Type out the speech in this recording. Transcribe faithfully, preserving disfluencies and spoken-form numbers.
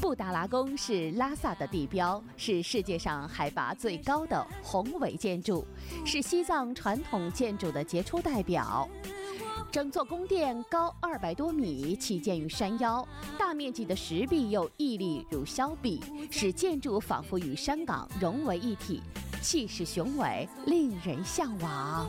布达拉宫是拉萨的地标，是世界上海拔最高的宏伟建筑，是西藏传统建筑的杰出代表。整座宫殿高二百多米，起建于山腰，大面积的石壁又屹立如峭壁，使建筑仿佛与山岗融为一体，气势雄伟，令人向往。